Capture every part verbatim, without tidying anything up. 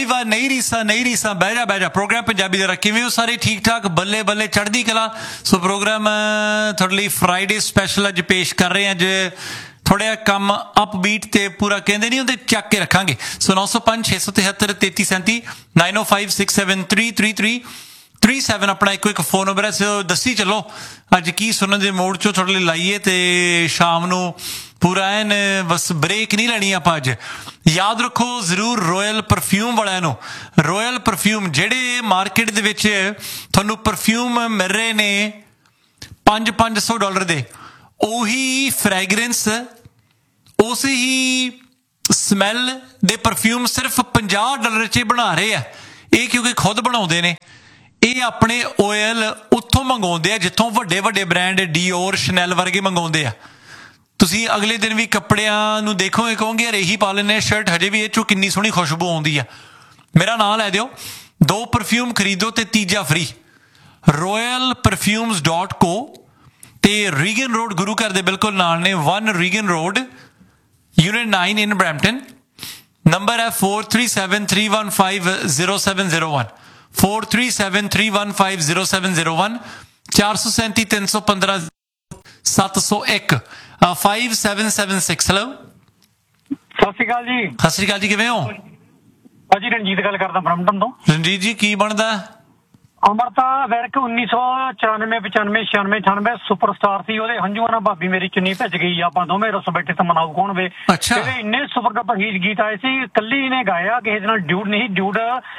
ਪਹਿਲੀ ਵਾਰ ਨਹੀਂ ਰੀਸਾਂ ਨਹੀਂ ਰੀਸਾਂ ਬਹਿ ਜਾ ਬਹਿ ਜਾ ਪ੍ਰੋਗਰਾਮ ਪੰਜਾਬੀ ਦਾ ਕਿਵੇਂ ਹੋ ਸਾਰੇ ਠੀਕ ਠਾਕ ਬੱਲੇ ਬੱਲੇ ਚੜ੍ਹਦੀ ਕਲਾ ਸੋ ਪ੍ਰੋਗਰਾਮ ਤੁਹਾਡੇ ਲਈ ਫਰਾਈਡੇ ਸਪੈਸ਼ਲ ਅੱਜ ਪੇਸ਼ ਕਰ ਰਹੇ ਹਾਂ ਅੱਜ ਥੋੜ੍ਹਾ ਜਿਹਾ ਕੰਮ ਅਪਬੀਟ ਤੇ ਪੂਰਾ ਕਹਿੰਦੇ ਨਹੀਂ ਹੁੰਦੇ ਚੱਕ ਕੇ ਰੱਖਾਂਗੇ ਸੋ ਨੌ ਸੌ ਪੰਜ ਛੇ ਸੌ ਤਿਹੱਤਰ ਤੇਤੀ ਸੈਂਤੀ ਨਾਈਨ ਓ five six seven three three three three seven ਆਪਣਾ ਇੱਕੋ ਇੱਕ ਫੋਨ ਨੰਬਰ ਹੈ ਸੋ ਦੱਸੀ ਚੱਲੋ ਅੱਜ ਕੀ ਸੁਣਨ ਦੇ ਮੋੜ 'ਚੋਂ ਤੁਹਾਡੇ ਲਈ ਲਾਈਏ ਤੇ ਸ਼ਾਮ ਨੂੰ ਪੂਰਾ ਐਨ ਬਸ ਬ੍ਰੇਕ ਨਹੀਂ ਲੈਣੀ ਆਪਾਂ ਅੱਜ ਯਾਦ ਰੱਖੋ ਜ਼ਰੂਰ ਰੋਇਲ ਪਰਫਿਊਮ ਵਾਲਿਆਂ ਨੂੰ ਰੋਇਲ ਪਰਫਿਊਮ ਜਿਹੜੇ ਮਾਰਕੀਟ ਦੇ ਵਿੱਚ ਤੁਹਾਨੂੰ ਪਰਫਿਊਮ ਮਿਲ ਰਹੇ ਨੇ ਪੰਜ ਪੰਜ ਸੌ ਡਾਲਰ ਦੇ ਉਹੀ ਫਰੈਗਰੈਂਸ ਉਸ ਹੀ ਸਮੈਲ ਦੇ ਪਰਫਿਊਮ ਸਿਰਫ ਪੰਜਾਹ ਡਾਲਰ 'ਚ ਬਣਾ ਰਹੇ ਆ ਇਹ ਕਿਉਂਕਿ ਖੁਦ ਬਣਾਉਂਦੇ ਨੇ ਇਹ ਆਪਣੇ ਓਇਲ ਉੱਥੋਂ ਮੰਗਵਾਉਂਦੇ ਆ ਜਿੱਥੋਂ ਵੱਡੇ ਵੱਡੇ ਬ੍ਰਾਂਡ ਡੀਓਰ ਸ਼ਨੈਲ ਵਰਗੇ ਮੰਗਵਾਉਂਦੇ ਆ ਤੁਸੀਂ ਅਗਲੇ ਦਿਨ ਵੀ ਕੱਪੜਿਆਂ ਨੂੰ ਦੇਖੋਗੇ ਕਹੋਗੇ ਯਾਰ ਇਹੀ ਪਾ ਲੈਂਦੇ ਸ਼ਰਟ ਹਜੇ ਵੀ ਇਹ 'ਚੋਂ ਕਿੰਨੀ ਸੋਹਣੀ ਖੁਸ਼ਬੂ ਆਉਂਦੀ ਆ ਮੇਰਾ ਨਾਂ ਲੈ ਦਿਓ ਦੋ ਪਰਫਿਊਮ ਖਰੀਦੋ ਤੇ ਤੀਜਾ ਫਰੀ ਰੋਇਲ ਪਰਫਿਊਮਸ ਡਾਟ ਕੋ ਤੇ ਰੀਗਨ ਰੋਡ ਗੁਰੂ ਘਰ ਦੇ ਬਿਲਕੁਲ ਨਾਲ ਨੇ one Reagan road unit nine ਇਨ ਬਰੈਂਪਟਨ ਨੰਬਰ ਹੈ four three seven three one five zero seven zero one four three seven three one five zero seven zero one ਚਾਰ ਸੌ ਸੈਂਤੀ ਤਿੰਨ ਸੌ ਪੰਦਰਾਂ ਸੱਤ ਸੌ ਇੱਕ five seven seven six hello ਸਤਿ ਸ਼੍ਰੀ ਅਕਾਲ ਜੀ ਸਤਿ ਸ਼੍ਰੀ ਅਕਾਲ ਜੀ ਕਿਵੇਂ ਹੋ ਭਾਜੀ ਰਣਜੀਤ ਗੱਲ ਕਰਦਾ ਬਰਮਟਨ ਤੋਂ ਰਣਜੀਤ ਜੀ ਕੀ ਬਣਦਾ ਅਮਰਤਾ ਵੈਰਕ ਉੱਨੀ ਸੌ ਚੁਰਾਨਵੇਂ ਪਚਾਨਵੇਂ ਛਿਆਨਵੇਂ ਅਠਾਨਵੇਂ ਸੁਪਰਸਟਾਰ ਸੀ ਉਹਦੇ ਹੰਝੂਆਂ ਨਾਲ ਭਾਬੀ ਮੇਰੀ ਚੁੰਨੀ ਭਿੱਜ ਗਈ ਆਪਾਂ ਦੋਵੇਂ ਰਸ ਬੈਠੇ ਤੇ ਮਨਾਉ ਕੌਣ ਵੇ ਇਹਦੇ ਇੰਨੇ ਸੁਪਰ ਡੁਪਰ ਗੀਤ ਆਏ ਸੀ ਇਕੱਲੀ ਨੇ ਗਾਇਆ ਕਿਸੇ ਦੇ ਨਾਲ ਡਿਊਡ ਨਹੀਂ ਡਿਊਡ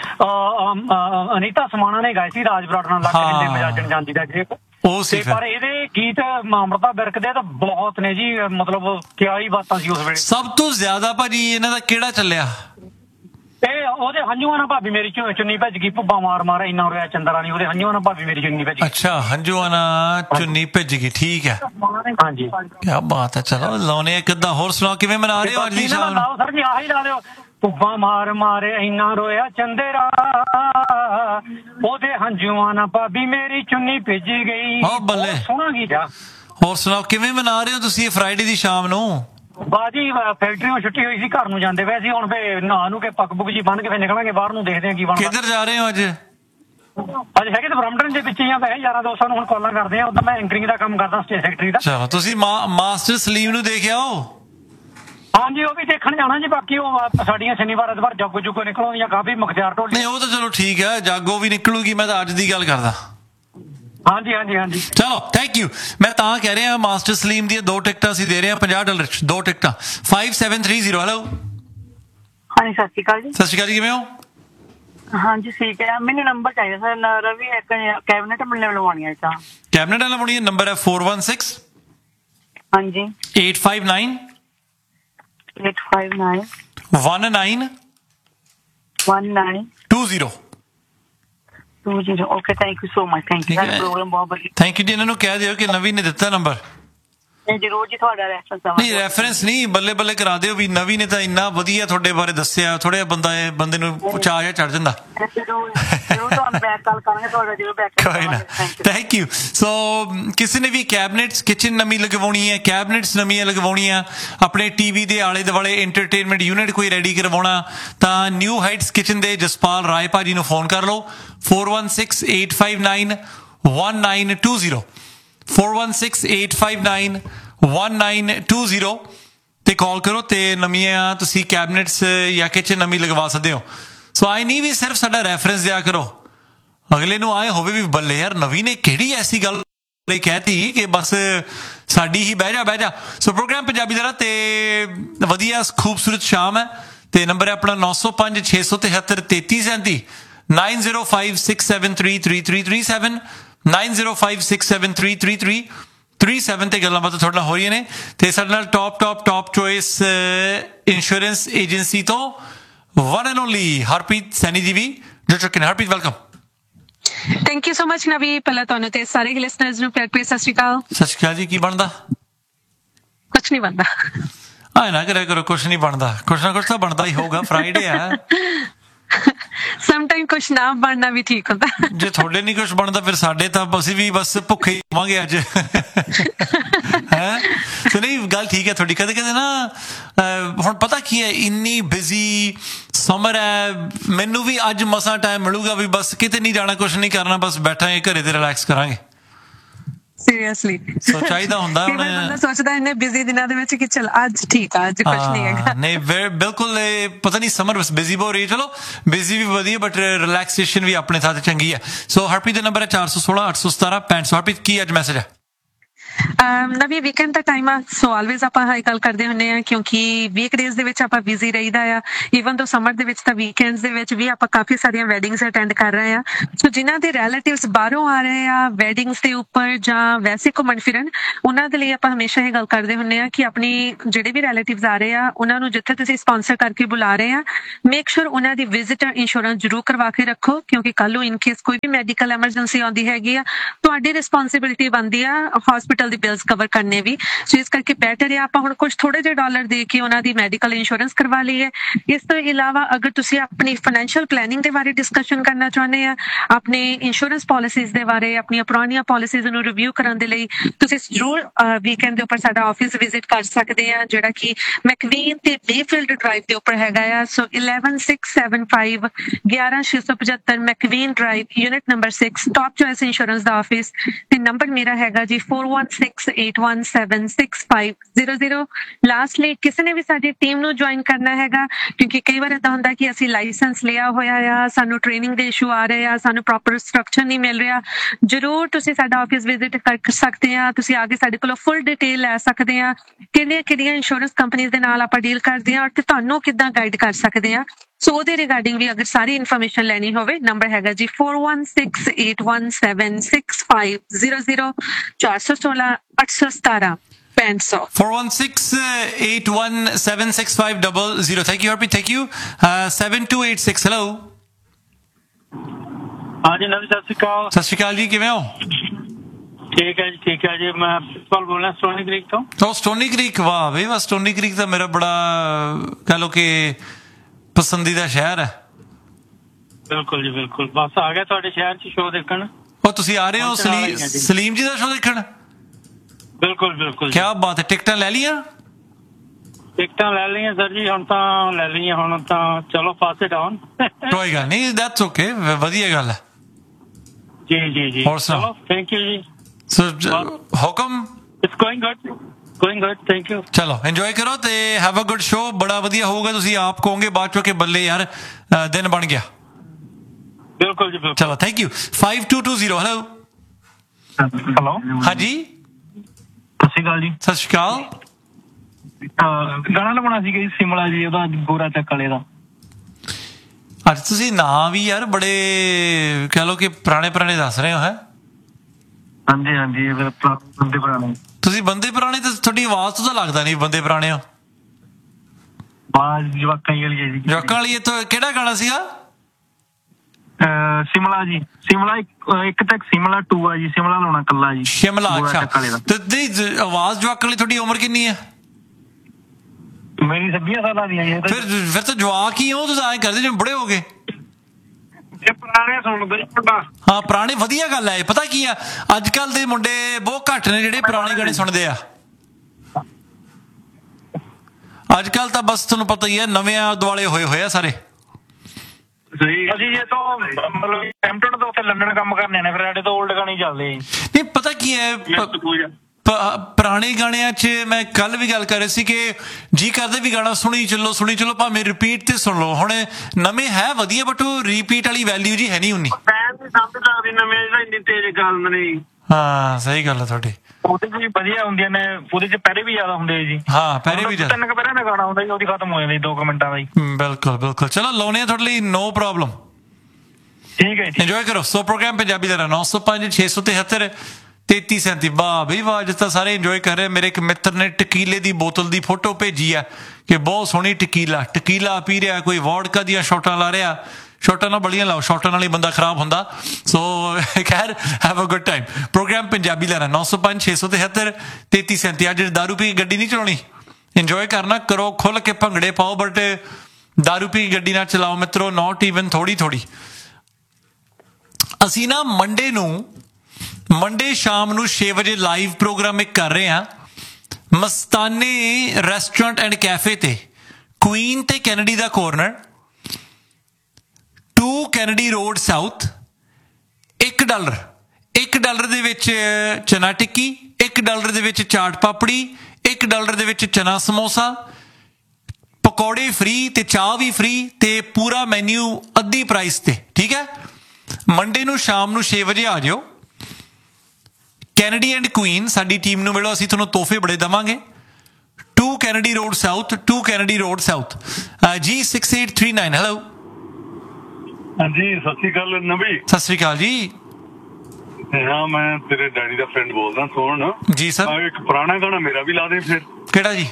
ਅਨੀਤਾ ਸਮਾਣਾ ਨੇ ਗਾਏ ਸੀ ਰਾਜ ਬਰਾੜ ਨਾਲ ਲੱਗ ਕੇ ਮਜਾਜਣ ਜਾਂਦੀ ਦਾ ਗ੍ਰੇਪ ਤੇ ਪਰ ਇਹਦੇ ਗੀਤ ਅਮਰਤਾ ਵਿਰਕ ਦੇ ਤਾਂ ਬਹੁਤ ਨੇ ਜੀ ਮਤਲਬ ਕਿਆ ਹੀ ਬਾਤਾਂ ਸੀ ਉਸ ਵੇਲੇ ਸਭ ਤੋਂ ਜ਼ਿਆਦਾ ਭਾਜੀ ਇਹਨਾਂ ਦਾ ਕਿਹੜਾ ਚੱਲਿਆ ਇਹ ਉਹਦੇ ਹੰਝੂਆਂ ਨਾਲ ਭਾਬੀ ਮੇਰੀ ਚੁੰਨੀ ਭੱਜ ਗਈ ਭੁੱਬਾ ਮਾਰ ਮਾਰ ਇੰਨਾ ਰਿਹਾ ਚੰਦਰਾ ਨੀ ਉਹਦੇ ਹੰਝੂਆਂ ਨਾਲ ਭਾਬੀ ਮੇਰੀ ਚੁੰਨੀ ਭੱਜ ਗਈ ਅੱਛਾ ਹੰਝੂਆਂ ਨਾਲ ਚੁੰਨੀ ਭੱਜ ਗਈ ਠੀਕ ਹੈ ਹਾਂਜੀ ਕਿਆ ਬਾਤ ਹੈ ਚਲੋ ਲਾਉਣੇ ਕਿੱਦਾਂ ਹੋਰ ਸੁਣਾਓ ਕਿਵੇਂ ਮਨਾ ਰਹੇ ਹੋ ਅੱਜ ਦੀ ਸ਼ਾਮ ਨੂੰ ਸਰ ਜੀ ਆਹੀ ਲਾ ਲਿਓ ਭੁੱਬਾ ਮਾਰ ਮਾਰ ਇੰਨਾ ਰੋਇਆ ਚੰਦਰਾ ਉਹਦੇ ਹੰਝੂਆਂ ਨਾਲ ਭਾਬੀ ਮੇਰੀ ਚੁੰਨੀ ਭਿੱਜ ਗਈ ਬੱਲੇ ਸੋਹਣਾ ਗੀਤ ਆ ਹੋਰ ਸੁਣਾਓ ਕਿਵੇਂ ਮਨਾ ਰਹੇ ਹੋ ਤੁਸੀਂ ਫਰਾਈਡੇ ਦੀ ਸ਼ਾਮ ਨੂੰ ਬਾਜੀ ਫੈਕਟਰੀਓਂ ਛੁੱਟੀ ਹੋਈ ਸੀ ਘਰ ਨੂੰ ਜਾਂਦੇ ਪਏ ਸੀ ਹੁਣ ਫੇ ਨਹਾ ਨੂੰ ਕੇ ਪੱਗ ਪੁੱਗ ਜੀ ਬੰਨ ਕੇ ਫੇ ਨਿਕਲਾਂਗੇ ਬਾਹਰ ਨੂੰ ਦੇਖਦੇ ਆ ਕੀ ਬਣਦਾ ਕਿੱਧਰ ਜਾ ਰਹੇ ਹੋ ਅੱਜ ਅੱਜ ਹੈਗੇ ਤੇ ਬਰਮਟਨ ਦੇ ਵਿੱਚ ਹੀ ਆ ਵੈਸੇ ਯਾਰਾਂ ਦੋਸਤਾਂ ਨੂੰ ਹੁਣ ਕਾਲਾਂ ਕਰਦੇ ਆ ਉਦੋਂ ਮੈਂ ਐਂਕਰਿੰਗ ਦਾ ਕੰਮ ਕਰਦਾ ਸਟੇਜ ਸੈਕਟਰੀ ਦਾ ਚਲੋ ਤੁਸੀਂ ਮਾਸਟਰ ਸਲੀਮ ਨੂੰ ਦੇਖਿਆ ਹੋ ਹਾਂਜੀ ਉਹ ਵੀ ਦੇਖਣ ਜਾਣਾ ਜੀ ਬਾਕੀ ਉਹ ਸਾਡੀਆਂ ਸ਼ਨੀਵਾਰ ਐਤਵਾਰ ਜਾਗੋ ਜੁਗੋ ਨਿਕਲਣਗੀਆਂ ਕਾਫੀ ਮੁਖਤਿਆਰ ਢੋਲੀ ਨਹੀਂ ਉਹ ਤਾਂ ਚਲੋ ਠੀਕ ਹੈ ਜਾਗੋ ਵੀ ਨਿਕਲੂਗੀ ਮੈਂ ਤਾਂ ਅੱਜ ਦੀ ਗੱਲ ਕਰਦਾ ਹਾਂਜੀ ਹਾਂਜੀ ਹਾਂਜੀ ਚਲੋ ਥੈਂਕ ਯੂ ਮੈਂ ਤਾਂ ਕਹਿ ਰਿਹਾ ਮਾਸਟਰ ਸਲੀਮ ਦੀਆਂ ਦੋ ਟਿਕਟਾਂ ਅਸੀਂ ਦੇ ਰਹੇ ਹਾਂ ਪੰਜਾਹ ਡਾਲਰ ਚ ਦੋ ਟਿਕਟਾਂ five seven three zero hello ਹਾਂਜੀ ਸਤਿ ਸ਼੍ਰੀ ਅਕਾਲ ਜੀ ਸਤਿ ਸ਼੍ਰੀ ਅਕਾਲ ਜੀ ਕਿਵੇਂ ਹੋ ਹਾਂਜੀ ਠੀਕ ਹੈ ਮੈਨੂੰ ਨੰਬਰ ਚਾਹੀਦਾ ਸਰ ਰਵੀ ਇੱਕ ਕੈਬਨਿਟ ਮਿਲਣੇ ਲਵਾਉਣੀ ਹੈ ਤਾਂ ਕੈਬਨਿਟ ਵਾਲਾ ਲਵਾਉਣੀ ਹੈ ਨੰਬਰ ਹੈ four one six ਹਾਂਜੀ eight five nine eight five nine one nine one nine two zero two zero okay thank you so much thank you ਸਾਡਾ ਪ੍ਰੋਗਰਾਮ ਬਹੁਤ ਵਧੀਆ ਥੈਂਕ ਯੂ ਜੀ ਇਹਨਾਂ ਨੂੰ ਕਹਿ ਦਿਓ ਕਿ ਨਵੀਂ ਨੇ ਦਿੱਤਾ ਨੰਬਰ ਨਹੀਂ ਜ਼ਰੂਰ ਜੀ ਤੁਹਾਡਾ ਰੈਫਰੈਂਸ ਨਹੀਂ ਰੈਫਰੈਂਸ ਨਹੀਂ ਬੱਲੇ ਬੱਲੇ ਕਰਾ ਦਿਓ ਵੀ ਨਵੀਂ ਨੇ ਤਾਂ ਇੰਨਾ ਵਧੀਆ ਤੁਹਾਡੇ ਬਾਰੇ ਦੱਸਿਆ ਥੋੜਾ ਜਿਹਾ ਬੰਦਾ ਇਹ ਬੰਦੇ ਨੂੰ ਚਾਅ ਜਿਹਾ ਚੜ ਜਾਂਦਾ ਕੋਈ ਨਾ ਥੈਂਕ ਯੂ ਸੋ ਕਿਸੇ ਨੇ ਵੀ ਕੈਬਨਿਟਸ ਕਿਚਨ ਨਵੀਂ ਲਗਵਾਉਣੀ ਹੈ ਕੈਬਨਿਟਸ ਨਵੀਆਂ ਲਗਵਾਉਣੀਆਂ ਆਪਣੇ ਟੀਵੀ ਦੇ ਆਲੇ ਦੁਆਲੇ ਐਂਟਰਟੇਨਮੈਂਟ ਯੂਨਿਟ ਕੋਈ ਰੈਡੀ ਕਰਵਾਉਣਾ ਤਾਂ ਨਿਊ ਹਾਈਟਸ ਕਿਚਨ ਦੇ ਜਸਪਾਲ ਰਾਏ ਭਾਜੀ ਨੂੰ ਫੋਨ ਕਰ ਲਓ four one six eight five nine one nine two zero four one six eight five nine one nine two zero ਤੇ ਕਾਲ ਕਰੋ ਤੇ ਨਵੀਆਂ ਤੁਸੀਂ ਕੈਬਨਿਟਸ ਜਾਂ ਕਿਚਨ ਨਵੀਂ ਲਗਵਾ ਸਕਦੇ ਹੋ ਸੋ ਆਈ ਨਹੀਂ ਵੀ ਸਿਰਫ ਸਾਡਾ ਰੈਫਰੈਂਸ ਦਿਆ ਕਰੋ ਅਗਲੇ ਨੂੰ ਆਏ ਹੋਵੇ ਵੀ ਬੱਲੇ ਯਾਰ ਨਵੀਂ ਨੇ ਕਿਹੜੀ ਐਸੀ ਗੱਲ ਕਹਿਤੀ ਕਿ ਬਸ ਸਾਡੀ ਹੀ ਬਹਿ ਜਾ ਬਹਿ ਜਾ ਸੋ ਪ੍ਰੋਗਰਾਮ ਪੰਜਾਬੀ ਦਾ ਤੇ ਵਧੀਆ ਖੂਬਸੂਰਤ ਸ਼ਾਮ ਹੈ ਤੇ ਨੰਬਰ ਹੈ ਆਪਣਾ ਨੌ ਸੌ ਪੰਜ ਛੇ ਸੌ ਤਿਹੱਤਰ ਤੇਤੀ ਸੈਂਤੀ nine zero five six seven three three three three seven nine zero five six seven three three three three seven ਤੇ ਗੱਲਾਂ ਬਾਤਾਂ ਤੁਹਾਡੇ ਨਾਲ ਹੋ ਰਹੀਆਂ ਨੇ ਤੇ ਸਾਡੇ ਨਾਲ top top top choice insurance agency ਤੋਂ one and only Harpreet Saini ਜੀ ਵੀ ਜੋ ਚੱਕੇ ਨੇ Harpreet welcome thank you so much ਨਵੀ ਪਹਿਲਾਂ ਤੁਹਾਨੂੰ ਤੇ ਸਾਰੇ ਲਿਸਨਰਸ ਨੂੰ ਪਿਆਰ ਭਰੀ ਸਤਿ ਸ਼੍ਰੀ ਅਕਾਲ ਸਤਿ ਸ਼੍ਰੀ ਅਕਾਲ ਜੀ ਕੀ ਬਣਦਾ ਕੁਛ ਨਹੀਂ ਬਣਦਾ ਆਏ ਨਾ ਕਰਿਆ ਕਰੋ ਕੁਛ ਨਹੀਂ ਬਣਦਾ ਕੁਛ ਨਾ ਕੁਛ ਤਾਂ ਬਣਦਾ ਹੀ ਹੋਊਗਾ ਫਰਾਈਡੇ ਆ ਸਮਟਾਈਮ ਕੁਛ ਨਾ ਬਣਨਾ ਵੀ ਠੀਕ ਹੁੰਦਾ ਜੇ ਤੁਹਾਡੇ ਨਹੀਂ ਕੁਛ ਬਣਦਾ ਫਿਰ ਸਾਡੇ ਤਾਂ ਅਸੀਂ ਵੀ ਬਸ ਭੁੱਖੇ ਹੀ ਹੋਵਾਂਗੇ ਅੱਜ ਹੈ ਤੇ ਨਹੀਂ ਗੱਲ ਠੀਕ ਹੈ ਤੁਹਾਡੀ ਕਦੇ ਕਦੇ ਨਾ ਹੁਣ ਪਤਾ ਕੀ ਹੈ ਇੰਨੀ ਬਿਜ਼ੀ ਸਮਰ ਹੈ, ਮੈਨੂੰ ਵੀ ਅੱਜ ਮਸਾਂ ਟਾਈਮ ਮਿਲੂਗਾ ਵੀ ਬਸ ਕਿਤੇ ਨਹੀਂ ਜਾਣਾ, ਕੁਛ ਨਹੀਂ ਕਰਨਾ, ਬਸ ਬੈਠਾਂਗੇ ਘਰੇ ਤੇ ਰਿਲੈਕਸ ਕਰਾਂਗੇ। ਸੀਰੀਅਸਲੀ ਸੋ ਚਾਹੀਦਾ ਹੁੰਦਾ ਹੁਣ, ਬੰਦਾ ਸੋਚਦਾ ਇੰਨੇ ਬਿਜ਼ੀ ਦਿਨਾਂ ਦੇ ਵਿੱਚ ਕਿ ਚਲ ਅੱਜ ਠੀਕ ਆ, ਅੱਜ ਕੁਝ ਨਹੀਂ ਹੈਗਾ। ਨਹੀਂ ਬਿਲਕੁਲ, ਪਤਾ ਨਹੀਂ ਸਮਰ ਬਸ ਬਿਜ਼ੀ ਬਹੁਤ ਰਹੀ। ਚਲੋ ਬਿਜ਼ੀ ਵੀ ਵਧੀਆ, ਬਟ ਰਿਲੈਕਸੇਸ਼ਨ ਵੀ ਆਪਣੇ ਸਾਥ ਚੰਗੀ ਹੈ। ਸੋ ਹਰਪ੍ਰੀਤ ਦਾ ਨੰਬਰ ਹੈ ਚਾਰ ਸੌ ਸੋਲਾਂ ਅੱਠ ਸੌ ਸਤਾਰਾਂ ਪੈਂਹਠ ਸੌ। ਹਰਪ੍ਰੀਤ ਕੀ ਅੱਜ ਮੈਸੇਜ ਹੈ? ਨਵੀਂ ਵੀਕਐਂਡ ਦਾ ਟਾਈਮ ਆ, ਸੋ ਆਲਵੇਜ਼ ਆਪਾਂ ਹਾਈ ਗੱਲ ਕਰਦੇ ਹੁੰਦੇ ਆ ਕਿਉਂਕਿ ਵੀਕ ਡੇਜ਼ ਦੇ ਵਿੱਚ ਆਪਾਂ ਬਿਜ਼ੀ ਰਹੀਦਾ ਆ। ਈਵਨ ਦੋ ਸਮਰ ਦੇ ਵਿੱਚ ਤਾਂ ਵੀਕਐਂਡਸ ਦੇ ਵਿੱਚ ਵੀ ਆਪਾਂ ਕਾਫੀ ਸਾਰੀਆਂ ਵੈਡਿੰਗਸ ਅਟੈਂਡ ਕਰ ਰਹੇ ਆ। ਸੋ ਜਿਨ੍ਹਾਂ ਦੇ ਰਿਲੇਟਿਵਸ ਬਾਹਰੋਂ ਆ ਰਹੇ ਆ ਵੈਡਿੰਗਸ ਦੇ ਉੱਪਰ ਜਾਂ ਵੈਸੇ ਘੁੰਮਣ ਫਿਰਨ, ਉਹਨਾਂ ਦੇ ਲਈ ਆਪਾਂ ਹਮੇਸ਼ਾ ਇਹ ਗੱਲ ਕਰਦੇ ਹੁੰਦੇ ਆ ਕਿ ਆਪਣੀ ਜਿਹੜੇ ਵੀ ਰਿਲੇਟਿਵਸ ਆ ਰਹੇ ਆ ਉਹਨਾਂ ਨੂੰ ਜਿੱਥੇ ਤੁਸੀਂ ਸਪਾਂਸਰ ਕਰਕੇ ਬੁਲਾ ਰਹੇ ਆ, ਮੇਕ ਸ਼ੋਰ ਉਹਨਾਂ ਦੀ ਵਿਜ਼ਿਟਰ ਇੰਸ਼ੋਰੈਂਸ ਜ਼ਰੂਰ ਕਰਵਾ ਕੇ ਰੱਖੋ, ਕਿਉਂਕਿ ਕੱਲ ਨੂੰ ਇਨ ਕੇਸ ਕੋਈ ਵੀ ਮੈਡੀਕਲ ਐਮਰਜੈਂਸੀ ਆਉਂਦੀ ਹੈਗੀ ਆ, ਤੁਹਾਡੀ ਰਿਸਪੌਂਸਿਬਿਲਿਟੀ ਬਣਦੀ ਆ ਹਸਪੀਟਲ ਦੀ ਬਿਲਸ ਕਵਰ ਕਰਨੇ ਵੀ। ਸੋ ਇਸ ਕਰਕੇ ਬੈਟਰ ਹੈ ਆਪਾਂ ਹੁਣ ਕੁਝ ਥੋੜੇ ਜਿਹੇ ਡਾਲਰ ਦੇ ਕੇ ਉਹਨਾਂ ਦੀ ਮੈਡੀਕਲ ਇੰਸ਼ੋਰੈਂਸ ਕਰਵਾ ਲਈਏ। ਇਸ ਤੋਂ ਇਲਾਵਾ ਅਗਰ ਤੁਸੀਂ ਆਪਣੀ ਫਾਈਨੈਂਸ਼ੀਅਲ ਪਲੈਨਿੰਗ ਦੇ ਬਾਰੇ ਡਿਸਕਸ਼ਨ ਕਰਨਾ ਚਾਹੁੰਦੇ ਆ, ਆਪਣੇ ਇੰਸ਼ੋਰੈਂਸ ਪਾਲਿਸੀਜ਼ ਦੇ ਬਾਰੇ, ਆਪਣੀਆਂ ਪੁਰਾਣੀਆਂ ਪਾਲਿਸੀਜ਼ ਨੂੰ ਰਿਵਿਊ ਕਰਨ ਦੇ ਲਈ ਤੁਸੀਂ ਜ਼ਰੂਰ ਵੀਕਐਂਡ ਦੇ ਉੱਪਰ ਸਾਡਾ ਆਫਿਸ ਵਿਜ਼ਿਟ ਕਰ ਸਕਦੇ ਆ, ਜਿਹੜਾ ਕਿ ਮੈਕਵੀਨ ਤੇ ਬੇਫੀਲਡ ਡਰਾਈਵ ਦੇ ਉੱਪਰ ਹੈਗਾ ਆ। ਸੋ eleven six seven five eleven six seven five ਮੈਕਵੀਨ drive, unit number six, top choice insurance ਦਾ ਆਫਿਸ। ਤੇ ਨੰਬਰ ਮੇਰਾ ਹੈਗਾ ਜੀ four one six eight one seven six five zero zero। Lastly ਕਿਸੇ ਨੇ ਵੀ ਸਾਡੀ ਟੀਮ ਨੂੰ ਜੁਆਇਨ ਕਰਨਾ ਹੈਗਾ, ਕਿਉਂਕਿ ਕਈ ਵਾਰ ਏਦਾਂ ਹੁੰਦਾ ਕਿ ਅਸੀਂ ਲਾਇਸੈਂਸ ਲਿਆ ਹੋਇਆ ਆ, ਸਾਨੂੰ ਟ੍ਰੇਨਿੰਗ ਦੇ ਇਸ਼ੂ ਆ ਰਹੇ ਆ, ਸਾਨੂੰ ਪ੍ਰੋਪਰ ਸਟਰਕਚਰ ਨਹੀਂ ਮਿਲ ਰਿਹਾ, ਜ਼ਰੂਰ ਤੁਸੀਂ ਸਾਡਾ ਆਫਿਸ ਵਿਜ਼ਿਟ ਕਰ ਸਕਦੇ ਆ। ਤੁਸੀਂ ਆ ਕੇ ਸਾਡੇ ਕੋਲੋਂ ਫੁੱਲ ਡਿਟੇਲ ਲੈ ਸਕਦੇ ਆ, ਕਿਹੜੀਆਂ ਕਿਹੜੀਆਂ ਇੰਸ਼ੋਰੈਂਸ ਕੰਪਨੀਆਂ ਦੇ ਨਾਲ ਆਪਾਂ ਡੀਲ ਕਰਦੇ ਆ ਤੇ ਤੁਹਾਨੂੰ ਕਿੱਦਾਂ ਗਾਈਡ ਕਰ ਸਕਦੇ ਆ। ਸੋ ਉਹਦੇ ਰਿਗਾਰਡਿੰਗ ਵੀ ਅਗਰ ਸਾਰੀ ਇਨਫੋਰਮੇਸ਼ਨ ਲੈਣੀ ਹੋਵੇ, ਨੰਬਰ ਹੈਗਾ ਜੀ four one six eight one seven six five zero zero ਚਾਰ ਸੌ ਸੋਲਾਂ ਅੱਠ ਸੌ ਸਤਾਰਾਂ ਪੈਂਹਠ ਸੌ। four one six eight one seven six five zero zero। Thank you, Harpreet. Thank you. Uh, seven two eight six, hello. ਹਾਂਜੀ ਨਵੀਂ, ਸਤਿ ਸ਼੍ਰੀ ਅਕਾਲ। ਸਤਿ ਸ਼੍ਰੀ ਅਕਾਲ ਜੀ, ਕਿਵੇਂ ਹੋ? ਠੀਕ ਹੈ ਜੀ, ਠੀਕ ਹੈ ਜੀ। ਮੈਂ ਪ੍ਰਿੰਸੀਪਲ ਬੋਲ ਰਿਹਾ ਸਟੋਨੀ ਕ੍ਰੀਕ ਤੋਂ। ਉਹ ਸਟੋਨੀ ਕ੍ਰੀਕ, ਵਾਹ ਬਈ ਵਾਹ, ਸਟੋਨੀ ਕ੍ਰੀਕ ਤਾਂ ਮੇਰਾ ਬੜਾ ਕਹਿ ਲਓ ਕਿ ਪਸੰਦੀਦਾ ਸ਼ਹਿਰ ਹੈ। ਬਿਲਕੁਲ ਜੀ ਬਿਲਕੁਲ, ਬਸ ਆ ਗਿਆ ਤੁਹਾਡੇ ਸ਼ਹਿਰ 'ਚ ਸ਼ੋਅ ਦੇਖਣ। ਉਹ ਤੁਸੀਂ ਆ ਰਹੇ ਹੋ ਸਲੀਮ ਜੀ ਦਾ ਸ਼ੋਅ ਦੇਖਣ? ਬਿਲਕੁਲ ਬਿਲਕੁਲ, ਕਿਆ ਬਾਤ ਹੈ। ਟਿਕਟਾਂ ਲੈ ਲਈਆਂ? ਟਿਕਟਾਂ ਲੈ ਲਈਆਂ ਸਰ ਜੀ, ਹੁਣ ਤਾਂ ਲੈ ਲਈਆਂ, ਹੁਣ ਤਾਂ ਚਲੋ ਪਾਸ ਇਟ ਆਨ। ਕੋਈ ਗੱਲ ਨਹੀਂ, ਦੈਟਸ ਓਕੇ, ਵਧੀਆ ਗੱਲ ਹੈ। ਜੀ ਜੀ ਜੀ, ਹੋਰ ਸੁਣਾਓ? ਥੈਂਕ ਯੂ ਜੀ। ਸੋ ਹੁਕਮ? It's going good, going good, thank you. ਚਲੋ ਇੰਜੋਏ ਕਰੋ ਤੇ ਹੈਵ ਅ ਗੁੱਡ ਸ਼ੋਅ, ਬੜਾ ਵਧੀਆ ਹੋਊਗਾ। ਤੁਸੀਂ ਆਪ ਕਹੋਗੇ ਬਾਅਦ ਚੋਂ ਕਿ ਬੱਲੇ ਯਾਰ ਦਿਨ ਬਣ ਗਿਆ। ਬਿਲਕੁਲ ਜੀ ਬਿਲਕੁਲ। ਚਲੋ thank you. five two two zero, hello. Hello, ਹਾਂਜੀ ਸਤਿ ਸ਼੍ਰੀ ਅਕਾਲ ਜੀ। ਸਤਿ ਸ਼੍ਰੀ ਅਕਾਲ। ਗਾਣਾ ਲਵਾਉਣਾ ਸੀਗਾ ਜੀ ਸਿਮਲਾ ਜੀ, ਉਹਦਾ ਗੋਰਾ ਚੱਕ ਵਾਲੇ ਦਾ। ਅੱਜ ਤੁਸੀਂ ਨਾਂ ਵੀ ਯਾਰ ਬੜੇ ਕਹਿ ਲਓ ਕਿ ਪੁਰਾਣੇ ਪੁਰਾਣੇ ਦੱਸ ਰਹੇ ਹੋ। ਹੈ ਹਾਂਜੀ ਹਾਂਜੀ, ਬੰਦੇ ਪੁਰਾਣੇ। ਤੁਸੀਂ ਬੰਦੇ ਪੁਰਾਣੇ ਤਾਂ ਤੁਹਾਡੀ ਆਵਾਜ਼ ਤੋਂ ਤਾਂ ਲੱਗਦਾ ਨਹੀਂ ਬੰਦੇ ਪੁਰਾਣੇ ਹੋ। ਆਵਾਜ਼ ਜਵਾਕਾਂ ਵਾਲੀ ਹੈ ਜੀ। ਜਵਾਕਾਂ ਵਾਲੀ। ਇਹ ਕਿਹੜਾ ਗਾਣਾ ਸੀਗਾ? ਸਿਮਲਾ ਜੀ, ਸਿਮਲਾ ਇੱਕ ਤੱਕ ਸਿਮਲਾ ਟੂ ਆ ਜੀ, ਸਿਮਲਾ ਲਾਉਣਾ ਕੱਲਾ ਜੀ। ਸ਼ਿਮਲਾ, ਅੱਛਾ। ਤੇ ਆਵਾਜ਼ ਜਵਾਕਾਂ ਵਾਲੀ। ਤੁਹਾਡੀ ਉਮਰ ਕਿੰਨੀ ਹੈ? ਮੇਰੀ ਛੱਬੀ ਸਾਲਾਂ ਦੀ ਹੈ। ਫਿਰ ਫਿਰ ਤਾਂ ਜਵਾਕ ਹੀ ਹੋ ਤੁਸੀਂ, ਐਂ ਕਰਦੇ ਜਿਵੇਂ ਬੁੜੇ ਹੋ ਗਏ। ਪੁਰਾਣੇ ਸੁਣਦੇ ਮੁੰਡਾ। ਹਾਂ ਪੁਰਾਣੇ, ਵਧੀਆ ਗੱਲ ਹੈ। ਪਤਾ ਕੀ ਆ, ਅੱਜ ਕੱਲ ਦੇ ਮੁੰਡੇ ਬਹੁਤ ਘੱਟ ਨੇ ਜਿਹੜੇ ਪੁਰਾਣੇ ਗਾਣੇ ਸੁਣਦੇ ਆ। ਅੱਜ ਕੱਲ ਤਾਂ ਬਸ ਤੁਹਾਨੂੰ ਪਤਾ ਹੀ ਹੈ, ਨਵਿਆਂ ਦੁਆਲੇ ਹੋਏ ਹੋਏ ਆ ਸਾਰੇ। ਸਹੀ। ਅਸੀਂ ਜੇ ਤੋਂ ਮਤਲਬ ਹੈਮਪਟਨ ਤੋਂ ਉੱਥੇ ਲੰਡਨ ਕੰਮ ਕਰਨੇ ਨੇ, ਫਿਰ ਸਾਡੇ ਤੋਂ 올ਡ ਗਾਣੇ ਚੱਲਦੇ ਆ। ਨਹੀਂ ਪਤਾ ਕੀ ਹੈ, ਪੁਰਾਣੇ ਗਾਣਿਆਂ 'ਚ ਮੈਂ ਕੱਲ ਵੀ ਗੱਲ ਕਰ ਰਹੀ ਸੀ ਕਿ ਜੀ ਕਰਦੇ ਵੀ ਗਾਣਾ ਸੁਣੀ ਚੱਲੋ ਸੁਣੀ ਚੱਲੋ, ਭਾਵੇਂ ਰਿਪੀਟ ਤੇ ਸੁਣ ਲਓ। ਹੁਣ ਨਵੇਂ ਹੈ ਵਧੀਆ, ਬਟ ਉਹ ਰਿਪੀਟ ਵਾਲੀ ਵੈਲਿਊ ਜੀ ਹੈ ਨਹੀਂ ਉਨੀ। ਹਾਂ ਸਹੀ ਗੱਲ ਹੈ ਤੁਹਾਡੀ। ਉਹਦੇ ਚ ਵੀ ਵਧੀਆ ਹੁੰਦੀਆਂ ਨੇ, ਉਹਦੇ ਚ ਪੈਰੇ ਵੀ ਜ਼ਿਆਦਾ ਹੁੰਦੇ ਜੀ। ਹਾਂ ਪੈਰੇ ਵੀ ਜ਼ਿਆਦਾ। ਤਿੰਨ ਕੁ ਪੈਰਿਆਂ ਦਾ ਗਾਣਾ ਹੁੰਦਾ ਜੀ, ਉਹਦੀ ਖਤਮ ਹੋ ਜਾਂਦੀ ਦੋ ਕੁ ਮਿੰਟਾਂ ਦਾ ਜੀ। ਬਿਲਕੁਲ ਬਿਲਕੁਲ। ਚਲੋ ਲਾਉਣੇ ਆ ਤੁਹਾਡੇ ਲਈ, ਨੋ ਪ੍ਰੋਬਲਮ। ਠੀਕ ਹੈ ਜੀ, ਇੰਜੋਏ ਕਰੋ। ਸੋ ਪ੍ਰੋਗਰਾਮ ਪੰਜਾਬੀ ਦਾ ਨੌ ਸੌ ਪੰਜ ਛੇ ਸੌ ਤਿਹੱਤਰ ਤੇਤੀ ਸੈਂਤੀ। ਵਾਹ ਬਈ ਵਾਹ, ਜਿਸ ਤਾਂ ਸਾਰੇ ਇੰਜੋਏ ਕਰ ਰਹੇ। ਮੇਰੇ ਇੱਕ ਮਿੱਤਰ ਨੇ ਟਕੀਲੇ ਦੀ ਬੋਤਲ ਦੀ ਫੋਟੋ ਭੇਜੀ ਆ ਕਿ ਬਹੁਤ ਸੋਹਣੀ ਟਕੀਲਾ ਟਕੀਲਾ ਪੀ ਰਿਹਾ, ਕੋਈ ਵੋਡਕਾ ਦੀਆਂ ਸ਼ਾਟਾਂ ਲਾ ਰਿਹਾ। ਸ਼ਾਟਾਂ ਨਾਲ ਬੜੀਆਂ ਲਾਓ, ਸ਼ਾਟਾਂ ਨਾਲ ਹੀ ਬੰਦਾ ਖਰਾਬ ਹੁੰਦਾ। ਸੋ ਖੈਰ have a good time. Programme Punjabi ਲੈਣਾ ਨੌ ਸੌ ਪੰਜ ਛੇ ਸੌ ਤਿਹੱਤਰ ਤੇਤੀ ਸੈਂਤੀ। ਅੱਜ ਦਾਰੂ ਪੀ ਗੱਡੀ ਨਹੀਂ ਚਲਾਉਣੀ, ਇੰਜੋਏ ਕਰਨਾ, ਕਰੋ ਖੁੱਲ ਕੇ ਭੰਗੜੇ ਪਾਓ, ਬਟ ਦਾਰੂ ਪੀ ਗੱਡੀ ਨਾ ਚਲਾਓ ਮਿੱਤਰੋ। ਨੋਟ ਈਵਨ ਥੋੜੀ ਥੋੜੀ। ਅਸੀਂ ਨਾ ਮੰਡੇ ਨੂੰ ਮੰਡੇ ਸ਼ਾਮ ਨੂੰ ਛੇ ਵਜੇ ਲਾਈਵ ਪ੍ਰੋਗਰਾਮ ਇੱਕ ਕਰ ਰਹੇ ਹਾਂ ਮਸਤਾਨੇ ਰੈਸਟੋਰੈਂਟ ਐਂਡ ਕੈਫੇ ਤੇ, ਕੁਈਨ ਤੇ Kennedy the corner. To Kennedy road south, ਇੱਕ ਡਾਲਰ ਇੱਕ ਡਾਲਰ ਦੇ ਵਿੱਚ ਚਨਾ ਟਿੱਕੀ, ਇੱਕ ਡਾਲਰ ਦੇ ਵਿੱਚ ਚਾਟ ਪਾਪੜੀ, ਇੱਕ ਡਾਲਰ ਦੇ ਵਿੱਚ ਚਨਾ ਸਮੋਸਾ, ਪਕੌੜੇ ਫ੍ਰੀ ਤੇ ਚਾਹ ਵੀ ਫ੍ਰੀ ਤੇ ਪੂਰਾ ਮੈਨਿਊ ਅੱਧੀ ਪ੍ਰਾਈਸ ਤੇ, ਠੀਕ ਹੈ। ਮੰਡੇ ਨੂੰ ਸ਼ਾਮ ਨੂੰ ਛੇ ਵਜੇ ਆ ਜਾਓ। ਕੈਨੇਡੀ ਐਂਡ ਕੁਈਨ ਸਾਡੀ ਟੀਮ ਨੂੰ ਮਿਲੋ, ਅਸੀਂ ਤੁਹਾਨੂੰ ਤੋਹਫੇ ਬੜੇ ਦੇਵਾਂਗੇ। To Kennedy road south, to Kennedy road south G six eight three nine. Hello ਹਾਂਜੀ, ਸਤਿ ਸ਼੍ਰੀ ਅਕਾਲ ਨਵੀ। ਸਤਿ ਸ਼੍ਰੀ ਅਕਾਲ ਜੀ। ਹਾਂ, ਮੈਂ ਤੇਰੇ ਡੈਡੀ ਦਾ ਫਰੈਂਡ ਬੋਲਦਾ। ਸੁਣ ਜੀ ਸਰ, ਇੱਕ ਪੁਰਾਣਾ ਗਾਣਾ ਮੇਰਾ ਵੀ ਲਾ ਦੇ ਫਿਰ। ਕਿਹੜਾ ਜੀ?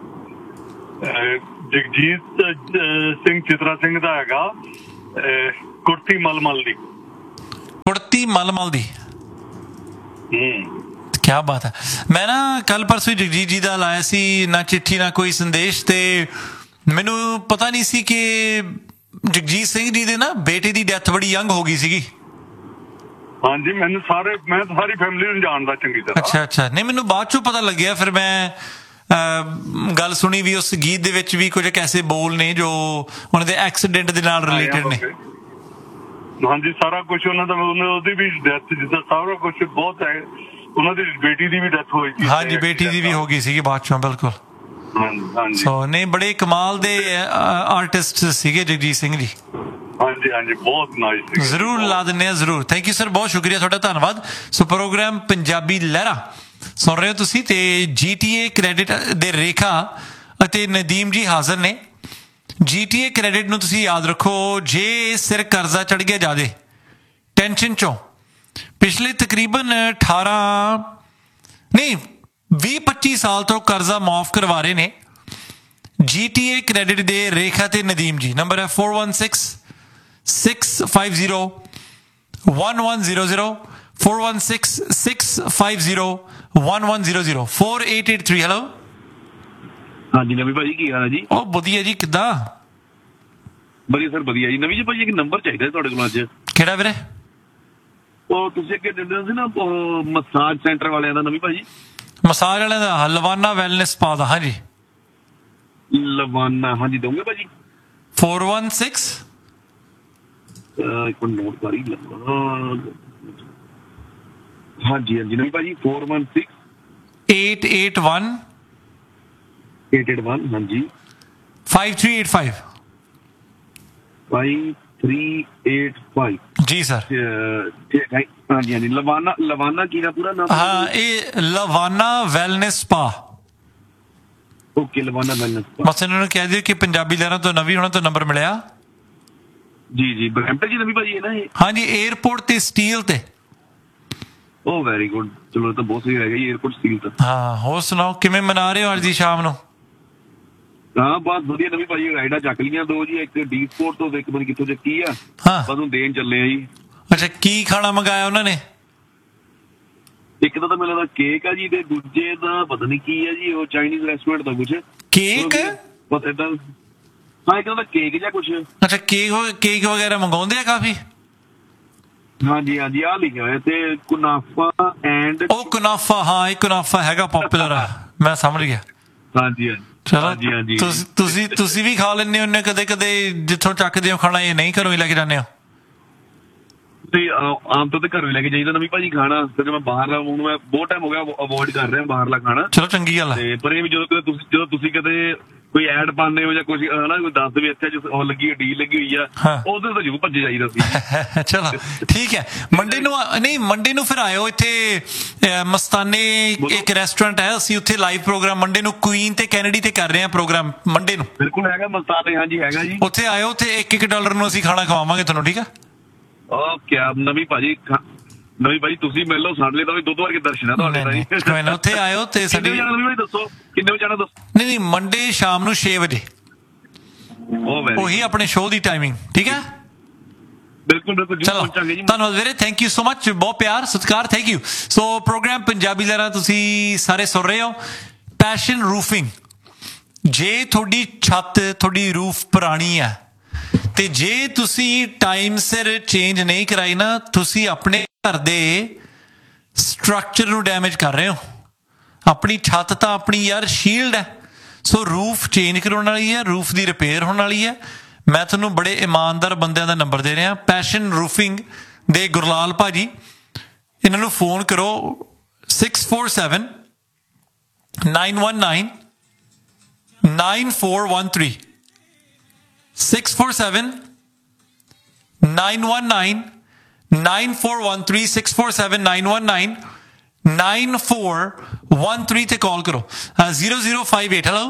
ਜਗਜੀਤ ਸਿੰਘ ਚਿਤਰਾ ਸਿੰਘ ਦਾ ਹੈਗਾ, ਕੁੜਤੀ ਮਲਮਲ ਦੀ। ਕੁੜਤੀ ਮਲਮਲ ਦੀ, ਹੂੰ, ਕਿਆ ਬਾਤ ਹੈ। ਮੈਂ ਨਾ ਕੱਲ ਪਰਸੋਂ ਜਗਜੀਤ ਜੀ ਦਾ ਲਾਇਆ ਸੀ, ਨਾ ਚਿੱਠੀ ਨਾ ਕੋਈ ਸੰਦੇਸ਼, ਤੇ ਮੈਨੂੰ ਪਤਾ ਨਹੀਂ ਸੀ ਕਿ ਜਗਜੀਤ ਸਿੰਘ ਜੀ ਦੇ ਨਾ ਬੇਟੇ ਦੀ ਡੈਥ ਬੜੀ ਯੰਗ ਹੋ ਗਈ ਸੀਗੀ। ਹਾਂਜੀ, ਮੈਨੂੰ ਸਾਰੇ ਮੈਂ ਸਾਰੀ ਫੈਮਿਲੀ ਨੂੰ ਜਾਣਦਾ ਚੰਗੀ ਤਰ੍ਹਾਂ। ਅੱਛਾ ਅੱਛਾ, ਨਹੀਂ ਮੈਨੂੰ ਬਾਅਦ ਚੋਂ ਪਤਾ ਲੱਗਿਆ। ਫਿਰ ਮੈਂ ਗੱਲ ਸੁਣੀ ਵੀ ਉਸ ਗੀਤ ਦੇ ਵਿੱਚ ਵੀ ਕੁਝ ਐਸੇ ਬੋਲ ਨੇ ਜੋ ਉਹਨਾਂ ਦੇ ਐਕਸੀਡੈਂਟ ਦੇ ਨਾਲ ਰਿਲੇਟਡ ਨੇ। ਹਾਂਜੀ, ਸਾਰਾ ਕੁਝ ਉਹਨਾਂ ਦਾ, ਉਹਦੀ ਵੀ ਡੈਥ ਜਿੱਦਾਂ ਸਾਰਾ ਕੁਝ ਬਹੁਤ ਹੈ। ਉਹਨਾਂ ਦੀ ਬੇਟੀ ਦੀ ਵੀ ਡੈਥ ਹੋਈ ਸੀ। ਹਾਂਜੀ, ਬੇਟੀ ਦੀ ਵੀ ਹੋ ਗਈ ਸੀਗੀ ਬਾਅਦ ਚੋਂ, ਬਿਲਕੁਲ। ਹਾਂਜੀ, ਸੋ ਨਹੀਂ, ਬੜੇ ਕਮਾਲ ਦੇ ਆਰਟਿਸਟ ਸੀਗੇ ਜਗਜੀਤ ਸਿੰਘ ਜੀ। ਹਾਂਜੀ ਹਾਂਜੀ, ਬਹੁਤ ਨਾਈਸ। ਜ਼ਰੂਰ ਲਾ ਦਿੰਦੇ ਹਾਂ, ਜ਼ਰੂਰ। ਥੈਂਕ ਯੂ ਸਰ, ਬਹੁਤ ਸ਼ੁਕਰੀਆ ਤੁਹਾਡਾ, ਧੰਨਵਾਦ। ਸੋ ਪ੍ਰੋਗਰਾਮ ਪੰਜਾਬੀ ਲਹਿਰਾ ਸੁਣ ਰਹੇ ਹੋ ਤੁਸੀਂ, ਤੇ ਜੀ ਟੀ ਏ ਕ੍ਰੈਡਿਟ ਦੇ ਰੇਖਾ ਅਤੇ ਨਦੀਮ ਜੀ ਹਾਜ਼ਰ ਨੇ। ਜੀ ਟੀ ਏ ਕ੍ਰੈਡਿਟ ਨੂੰ ਤੁਸੀਂ ਯਾਦ ਰੱਖੋ, ਜੇ ਸਿਰ ਕਰਜ਼ਾ ਚੜ ਗਿਆ ਜ਼ਿਆਦੇ ਟੈਨਸ਼ਨ ਚੋਂ, ਪਿਛਲੇ ਤਕਰੀਬਨ ਅਠਾਰਾਂ ਨਹੀਂ ਵੀਹ ਪੱਚੀ ਸਾਲ ਤੋਂ ਕਰਜ਼ਾ ਮਾਫ ਕਰਵਾ ਰਹੇ ਨੇ ਜੀ ਟੀ ਏ ਕ੍ਰੈਡਿਟ ਦੇ ਰੇਖਾ ਤੇ ਨਦੀਮ ਜੀ। ਨੰਬਰ ਹੈ four one six six five zero one one zero zero, four one six six five zero one one zero zero, four eight eight three. Hello ਹਾਂਜੀ ਨਵੀ ਭਾਜੀ, ਕੀ ਹਾਲ ਹੈ ਜੀ? ਉਹ ਵਧੀਆ ਜੀ, ਕਿੱਦਾਂ? ਵਧੀਆ ਸਰ, ਵਧੀਆ ਜੀ। ਨਵੀ ਜੀ ਭਾਜੀ, ਇੱਕ ਨੰਬਰ ਚਾਹੀਦਾ ਤੁਹਾਡੇ ਕੋਲ ਅੱਜ। ਕਿਹੜਾ ਵੀਰੇ? ਉਹ ਤੁਸੀਂ ਅੱਗੇ ਦਿੰਦੇ ਸੀ ਨਾ ਮਸਾਜ ਸੈਂਟਰ ਵਾਲਿਆਂ ਦਾ, ਨਵੀ ਭਾਜੀ। ਮਸਾਜ ਵਾਲਿਆਂ ਦਾ ਲਵਾਨਾ ਵੈਲਨੈਸ ਸਪਾ ਦਾ। ਹਾਂਜੀ ਲਵਾਨਾ, ਹਾਂਜੀ ਦੋਗੇ ਭਾਜੀ? ਫੋਰ ਵਨ ਸਿਕਸ ਇੱਕ ਨੋਟ ਕਰੀ ਲਵਾਨਾ, ਹਾਂਜੀ ਹਾਂਜੀ ਨਵੀ ਭਾਜੀ, four one six eight eight one eight eight one, ਹਾਂਜੀ five three eight five five three eight five. ਜੀ ਸਰ। ਠੀਕ ਹੈ, ਹਾਂਜੀ ਹਾਂਜੀ। ਲਵਾਨਾ, ਲਵਾਨਾ ਕੀ ਦਾ ਪੂਰਾ ਨਾਮ? ਹਾਂ, ਇਹ ਲਵਾਨਾ wellness spa. Okay, ਲਵਾਨਾ wellness spa. ਬਸ ਇਹਨਾਂ ਨੂੰ ਕਹਿ ਦਿਓ ਕਿ ਪੰਜਾਬੀ ਲਹਿਰਾਂ ਤੋਂ ਨਵੀਂ ਹੋਣਾ ਤੋਂ ਨੰਬਰ ਮਿਲਿਆ। ਜੀ ਜੀ, ਬਰੈਂਪਟਨ ਜੀ ਨਵੀ ਭਾਜੀ ਹੈ ਨਾ ਇਹ? ਹਾਂਜੀ, ਏਅਰਪੋਰਟ ਤੇ ਸਟੀਲ ਤੇ। ਓ ਵੈਰੀ ਗੁੱਡ, ਚਲੋ ਤਾਂ ਬਹੁਤ ਸਹੀ ਹੈਗਾ ਜੀ, ਏਅਰਪੋਰਟ ਸਟੀਲ ਤਾਂ। ਹਾਂ, ਹੋਰ ਸੁਣਾਓ, ਕਿਵੇਂ ਮਨਾ ਰਹੇ ਹੋ ਅੱਜ ਦੀ ਸ਼ਾਮ ਨੂੰ? ਹਾਂ ਬਹੁਤ ਵਧੀਆ ਨਵੀਂ ਭਾਜੀ, ਰਾਈਡਾਂ ਚੱਕ ਲਈਆਂ ਦੋ ਜੀ, ਇੱਕ ਡੀ ਸਪੋਰਟ ਤੋਂ, ਇੱਕ ਪਤਾ ਕਿੱਥੋਂ ਚੱਕੀ ਆ। ਹਾਂ, ਬਸ ਹੁਣ ਦੇਣ ਚੱਲੇ ਆ ਜੀ। ਅੱਛਾ, ਕੀ ਖਾਣਾ ਮੰਗਾਇਆ ਉਹਨਾਂ ਨੇ? ਇੱਕ ਤਾਂ ਤਾਂ ਮੈਨੂੰ ਲੱਗਦਾ ਕੇਕ ਆ ਜੀ, ਤੇ ਦੂਜੇ ਦਾ ਪਤਾ ਨਹੀਂ ਕੀ ਆ ਜੀ, ਉਹ ਚਾਈਨੀਜ਼ ਰੈਸਟੋਰੈਂਟ ਦਾ ਕੁਛ ਕੇਕ। ਪਤਾ ਏਦਾਂ, ਹਾਂ ਇੱਕ ਤਾਂ ਕੇਕ ਜਾਂ ਕੁਛ। ਅੱਛਾ, ਕੇਕ ਕੇਕ ਵਗੈਰਾ ਮੰਗਾਉਂਦੇ ਆ ਕਾਫੀ? ਹਾਂਜੀ ਹਾਂਜੀ, ਆਹ ਲਿਖਿਆ ਹੋਇਆ ਤੇ ਕੁਨਾਫਾ ਐਂਡ। ਉਹ ਕੁਨਾਫਾ, ਹਾਂ ਇਹ ਕੁਨਾਫਾ ਹੈਗਾ ਪਪੂਲਰ ਆ, ਮੈਂ ਸਮਝ ਗਿਆ। ਹਾਂਜੀ ਹਾਂਜੀ, ਚਲੋ ਹਾਂਜੀ ਹਾਂਜੀ। ਤੁਸੀਂ ਤੁਸੀਂ ਤੁਸੀਂ ਵੀ ਖਾ ਲੈਂਦੇ ਹੋ ਕਦੇ ਕਦੇ, ਜਿੱਥੋਂ ਚੱਕਦੇ ਹੋ ਖਾਣਾ, ਇਹ ਨਹੀਂ ਘਰੋਂ ਹੀ ਲੈ ਕੇ ਜਾਂਦੇ ਹੋ? ਤੇ ਆਮ ਤੌਰ ਤੇ ਘਰੋਂ ਹੀ ਲੈ ਕੇ ਜਾਈਦਾ ਨਵੀਂ ਭਾਜੀ ਖਾਣਾ, ਤੇ ਮੈਂ ਬਾਹਰਲਾ, ਹੁਣ ਮੈਂ ਬਹੁਤ ਟਾਈਮ ਹੋ ਗਿਆ ਅਵੋਇਡ ਕਰ ਰਿਹਾ ਬਾਹਰਲਾ ਖਾਣਾ। ਚਲੋ ਚੰਗੀ ਗੱਲ ਹੈ। ਪਰ ਇਹ ਵੀ ਜਦੋਂ ਤੁਸੀਂ ਜਦੋਂ ਤੁਸੀਂ ਕਦੇ ਕੋਈ ਐਡ ਪਾਉਂਦੇ ਹੋ ਜਾਂ ਕੁਝ ਹਨਾ, ਕੋਈ ਦੱਸ ਵੀ ਇੱਥੇ ਉਹ ਲੱਗੀ ਡੀਲ ਲੱਗੀ ਹੋਈ ਆ, ਉਹਦੇ ਤੋਂ ਜ਼ਰੂਰ ਭੱਜੇ ਜਾਈਦਾ ਸੀ। ਚਲੋ ਠੀਕ ਹੈ। ਮੰਡੇ ਨੂੰ ਨਹੀਂ, ਮੰਡੇ ਨੂੰ ਫਿਰ ਆਇਓ ਇੱਥੇ ਮਸਤਾਨੇ ਇੱਕ ਰੈਸਟੋਰੈਂਟ ਹੈ, ਅਸੀਂ ਉੱਥੇ ਲਾਈਵ ਪ੍ਰੋਗਰਾਮ ਮੰਡੇ ਨੂੰ ਕੁਈਨ ਤੇ ਕੈਨੇਡੀ ਤੇ ਕਰ ਰਹੇ ਹਾਂ ਪ੍ਰੋਗਰਾਮ ਮੰਡੇ ਨੂੰ। ਬਿਲਕੁਲ ਹੈਗਾ ਮਸਤਾਨੇ, ਹਾਂਜੀ ਹੈਗਾ ਜੀ। ਉੱਥੇ ਆਇਓ, ਉੱਥੇ ਇੱਕ ਇੱਕ ਡਾਲਰ ਨੂੰ ਅਸੀਂ ਖਾਣਾ ਖਵਾਵਾਂਗੇ ਤੁਹਾਨੂੰ, ਠੀਕ ਹੈ? ਓਕੇ ਨਵੀਂ ਭਾਜੀ, ਨਵੀਂ ਭਾਜੀ ਤੁਸੀਂ ਮਿਲ ਲਓ, ਸਾਡੇ ਲਈ ਤਾਂ ਵੀ ਦੁੱਧ ਵਰਗੇ ਦਰਸ਼ਨ ਆ ਤੁਹਾਡੇ ਤਾਂ ਜੀ। ਉੱਥੇ ਆਇਓ ਤੇ ਸਾਡੀ ਦੱਸੋ ਕਿੰਨੇ ਵਜੇ ਜਾਣਾ ਦੱਸੋ? ਨਹੀਂ ਨਹੀਂ, ਮੰਡੇ ਸ਼ਾਮ ਨੂੰ ਛੇ ਵਜੇ, ਉਹੀ ਆਪਣੇ ਸ਼ੋਅ ਦੀ ਟਾਈਮਿੰਗ, ਠੀਕ ਹੈ? ਬਿਲਕੁਲ ਬਿਲਕੁਲ, ਪਹੁੰਚਾਂਗੇ ਜੀ। ਧੰਨਵਾਦ ਵੀਰੇ, ਥੈਂਕ ਯੂ ਸੋ ਮਚ, ਬਹੁਤ ਪਿਆਰ ਸਤਿਕਾਰ, thank you. So programme Punjabi ਲਹਿਰਾਂ ਤੁਸੀਂ ਸਾਰੇ ਸੁਣ ਰਹੇ ਹੋ। ਪੈਸ਼ਨ ਰੂਫਿੰਗ, ਜੇ ਤੁਹਾਡੀ ਛੱਤ, ਤੁਹਾਡੀ ਰੂਫ ਪੁਰਾਣੀ ਹੈ ਤੇ ਜੇ ਤੁਸੀਂ ਟਾਈਮ ਸਿਰ ਚੇਂਜ ਨਹੀਂ ਕਰਾਈ ਨਾ, ਤੁਸੀਂ ਆਪਣੇ ਘਰ ਦੇ ਸਟਰਕਚਰ ਨੂੰ ਡੈਮੇਜ ਕਰ ਰਹੇ ਹੋ। ਆਪਣੀ ਛੱਤ ਤਾਂ ਆਪਣੀ ਯਾਰ ਸ਼ੀਲਡ ਹੈ, ਸੋ ਰੂਫ ਚੇਂਜ ਕਰਾਉਣ ਵਾਲੀ ਹੈ, ਰੂਫ ਦੀ ਰਿਪੇਅਰ ਹੋਣ ਵਾਲੀ ਹੈ। ਮੈਂ ਤੁਹਾਨੂੰ ਬੜੇ ਇਮਾਨਦਾਰ ਬੰਦਿਆਂ ਦਾ ਨੰਬਰ ਦੇ ਰਿਹਾ, ਪੈਸ਼ਨ ਰੂਫਿੰਗ ਦੇ ਗੁਰਲਾਲ ਭਾਜੀ, ਇਹਨਾਂ ਨੂੰ ਫੋਨ ਕਰੋ six four seven nine one nine nine four one three six four seven nine one nine nine four one three six four seven nine one nine nine four one three ਤੇ ਕਾਲ ਕਰੋ। Zero zero five eight. Hello